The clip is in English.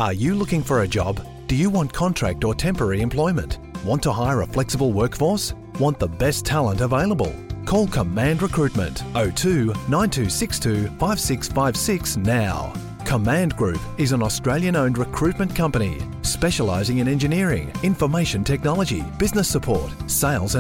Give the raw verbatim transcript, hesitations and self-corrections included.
Are you looking for a job? Do you want contract or temporary employment? Want to hire a flexible workforce? Want the best talent available? Call Command Recruitment oh two nine two six two five six five six now. Command Group is an Australian-owned recruitment company specialising in engineering, information technology, business support, sales and